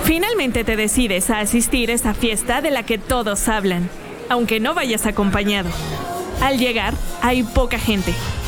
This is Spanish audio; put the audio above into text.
Finalmente te decides a asistir a esa fiesta de la que todos hablan, aunque no vayas acompañado. Al llegar, hay poca gente.